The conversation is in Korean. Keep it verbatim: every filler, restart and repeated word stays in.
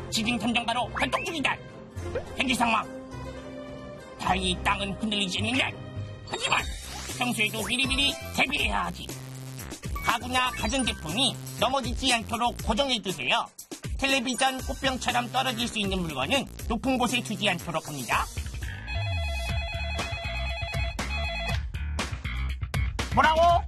지진 탐정가로 활동 중이다. 현재 상황. 다행히 땅은 흔들리지 않는다. 하지만 평소에도 미리미리 대비해야 하지. 가구나 가전제품이 넘어지지 않도록 고정해두세요. 텔레비전, 꽃병처럼 떨어질 수 있는 물건은 높은 곳에 두지 않도록 합니다. 뭐라고?